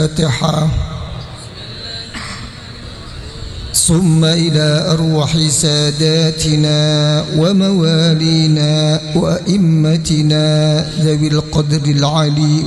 الفاتحة ثم إلى أرواح ساداتنا وموالينا وأئمتنا ذوي القدر العلي